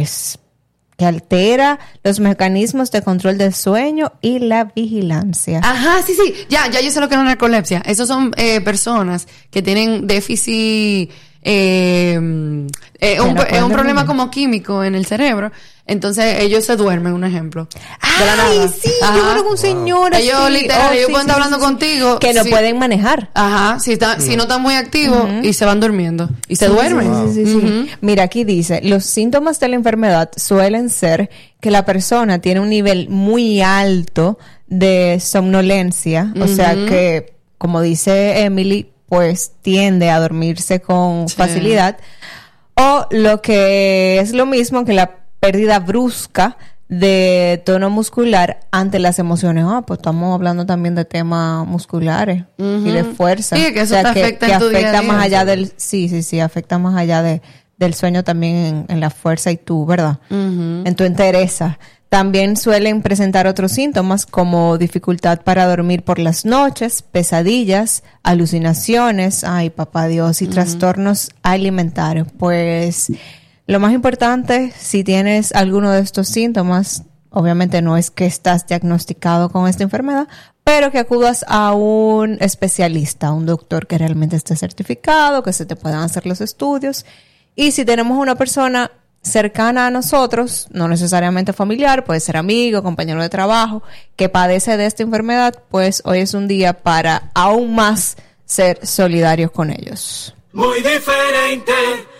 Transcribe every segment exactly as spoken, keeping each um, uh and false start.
pues que altera los mecanismos de control del sueño y la vigilancia. Ajá, sí, sí, ya, ya yo sé lo que es una narcolepsia. Esos son eh, personas que tienen déficit, eh, eh, un, no un problema como químico en el cerebro. Entonces ellos se duermen, un ejemplo. Ay, sí, Ajá. yo creo que un señor wow. Ellos literal, oh, ellos sí, pueden sí, estar hablando sí, contigo. Que no sí. pueden manejar. Ajá, si, está, mm. si no están muy activos uh-huh. y se van durmiendo. Y se sí, duermen. Sí, wow. sí, sí, sí. Uh-huh. Mira, aquí dice, los síntomas de la enfermedad suelen ser que la persona tiene un nivel muy alto de somnolencia. Uh-huh. O sea que, como dice Emily, pues tiende a dormirse con sí. facilidad. O lo que es lo mismo que la pérdida brusca de tono muscular ante las emociones. Ah, pues estamos hablando también de temas musculares uh-huh. y de fuerza. Sí, que eso o sea, te que, afecta que en tu afecta día a día, más allá ¿sí? del sí, sí, sí, afecta más allá de del sueño también en, en la fuerza y tú, ¿verdad? Uh-huh. En tu entereza. También suelen presentar otros síntomas como dificultad para dormir por las noches, pesadillas, alucinaciones, ay, papá Dios, y uh-huh. trastornos alimentarios. Pues lo más importante, si tienes alguno de estos síntomas, obviamente no es que estás diagnosticado con esta enfermedad, pero que acudas a un especialista, a un doctor que realmente esté certificado, que se te puedan hacer los estudios. Y si tenemos una persona cercana a nosotros, no necesariamente familiar, puede ser amigo, compañero de trabajo, que padece de esta enfermedad, pues hoy es un día para aún más ser solidarios con ellos. Muy diferente,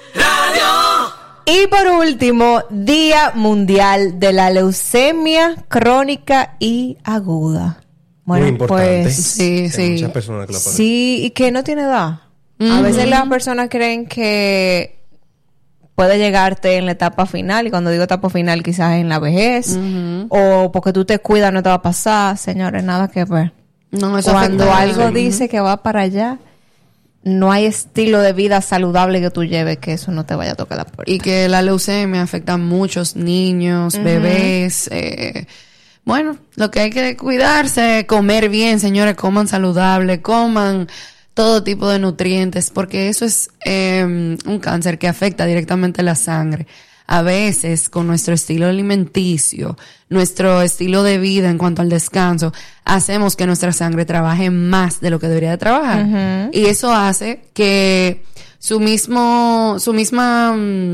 radio. Y por último, Día Mundial de la Leucemia Crónica y Aguda. Bueno, muy importante. Pues sí, sí. Muchas personas que la padecen. Sí, y que no tiene edad. Uh-huh. A veces las personas creen que puede llegarte en la etapa final, y cuando digo etapa final quizás en la vejez, uh-huh. o porque tú te cuidas no te va a pasar. Señores, nada que ver. No, eso cuando algo uh-huh. dice que va para allá, no hay estilo de vida saludable que tú lleves que eso no te vaya a tocar la puerta. Y que la leucemia afecta a muchos niños, uh-huh. bebés. Eh, bueno, lo que hay que cuidarse, comer bien, señores, coman saludable, coman todo tipo de nutrientes, porque eso es eh, un cáncer que afecta directamente la sangre. A veces, con nuestro estilo alimenticio, nuestro estilo de vida en cuanto al descanso, hacemos que nuestra sangre trabaje más de lo que debería de trabajar. Uh-huh. Y eso hace que su mismo, su misma,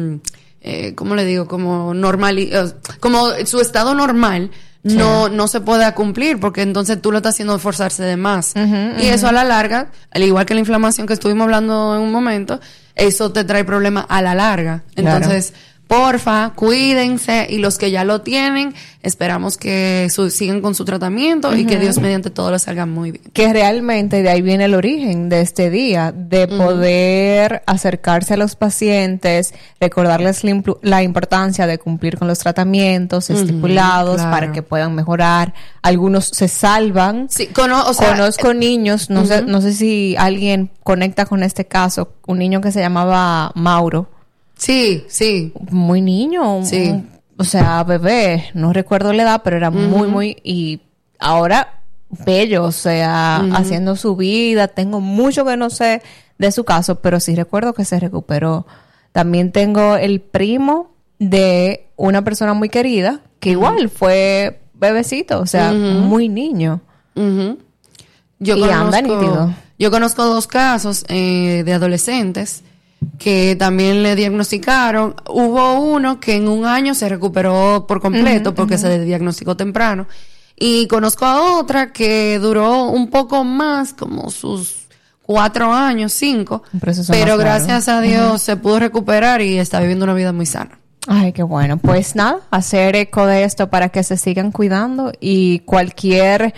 eh, ¿cómo le digo? Como normal, como su estado normal, sí. no, no se pueda cumplir, porque entonces tú lo estás haciendo esforzarse de más. Uh-huh, y uh-huh. eso a la larga, al igual que la inflamación que estuvimos hablando en un momento, eso te trae problemas a la larga. Entonces, claro. Porfa, cuídense, y los que ya lo tienen, esperamos que su, sigan con su tratamiento uh-huh. y que Dios mediante todo lo salga muy bien. Que realmente de ahí viene el origen de este día, de uh-huh. poder acercarse a los pacientes, recordarles la, impl- la importancia de cumplir con los tratamientos uh-huh, estipulados claro. para que puedan mejorar. Algunos se salvan. Sí, cono- o sea, Conozco eh, niños, no uh-huh. sé, no sé si alguien conecta con este caso, un niño que se llamaba Mauro. Sí, sí. Muy niño. Sí. Un, o sea, bebé. No recuerdo la edad, pero era uh-huh. muy, muy... Y ahora, bello. O sea, uh-huh. haciendo su vida. Tengo mucho que no sé de su caso, pero sí recuerdo que se recuperó. También tengo el primo de una persona muy querida, que uh-huh. igual fue bebecito. O sea, uh-huh. muy niño. Uh-huh. Yo y conozco, anda nítido. Yo conozco dos casos eh, de adolescentes que también le diagnosticaron. Hubo uno que en un año se recuperó por completo uh-huh, porque uh-huh. se diagnosticó temprano, y conozco a otra que duró un poco más, como sus cuatro años, cinco, pero gracias a Dios uh-huh. se pudo recuperar y está viviendo una vida muy sana. Ay, qué bueno. Pues nada, hacer eco de esto para que se sigan cuidando, y cualquier,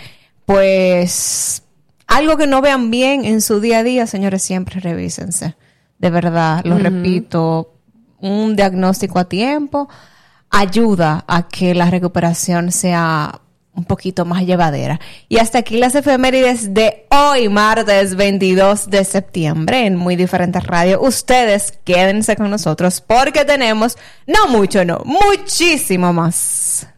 pues, algo que no vean bien en su día a día, señores, siempre revísense. De verdad, lo uh-huh. repito, un diagnóstico a tiempo ayuda a que la recuperación sea un poquito más llevadera. Y hasta aquí las efemérides de hoy, martes veintidós de septiembre, en Muy Diferente Radio. Ustedes quédense con nosotros porque tenemos, no mucho, no, muchísimo más.